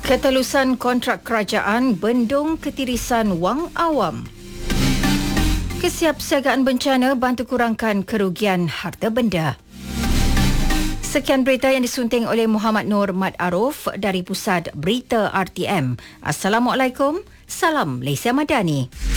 Ketelusan kontrak kerajaan bendung ketirisan wang awam. Kesiapsiagaan bencana bantu kurangkan kerugian harta benda. Sekian berita yang disunting oleh Muhammad Nur Mat Aruf dari Pusat Berita RTM. Assalamualaikum, salam Malaysia Madani.